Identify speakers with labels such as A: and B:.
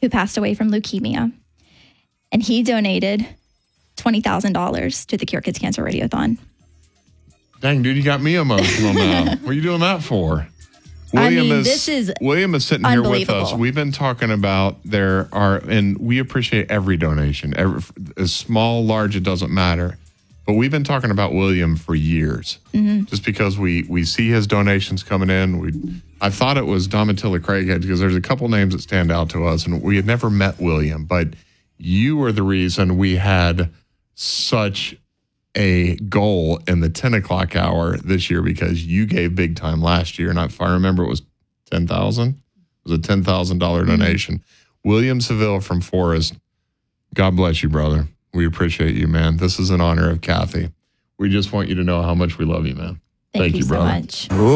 A: who passed away from leukemia. And he donated $20,000 to the Cure Kids Cancer Radiothon.
B: Dang, dude, you got me emotional now. What are you doing that for?
A: This is
B: William is sitting here with us. We've been talking about and we appreciate every donation, as small, large, it doesn't matter. But we've been talking about William for years, just because we see his donations coming in. I thought it was Domitilla Craighead because there's a couple names that stand out to us, and we had never met William, but you were the reason we had such a goal in the 10 o'clock hour this year, because you gave big time last year. And if I remember, it was $10,000. It was a $10,000 donation. William Seville from Forest. God bless you, brother. We appreciate you, man. This is in honor of Kathy. We just want you to know how much we love you, man.
A: Thank you
B: brother.
A: so much.